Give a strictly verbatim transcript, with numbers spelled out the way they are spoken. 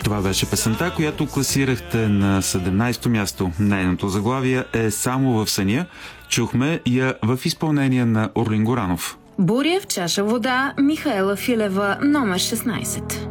Това беше песента, която класирахте на седемнайсето място. Нейното заглавие е "Само в съня". Чухме я в изпълнение на Орлин Горанов. Буря в чаша вода, Михаела Филева, номер шестнайсет.